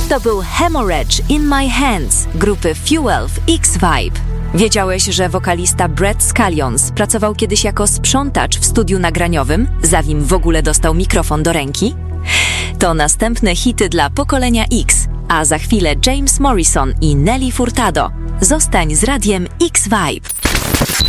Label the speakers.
Speaker 1: To był Hemorrhage in My Hands grupy Fuel w X-Vibe. Wiedziałeś, że wokalista Brett Scallions pracował kiedyś jako sprzątacz w studiu nagraniowym, zanim w ogóle dostał mikrofon do ręki? To następne hity dla pokolenia X, a za chwilę James Morrison i Nelly Furtado. Zostań z radiem X-Vibe.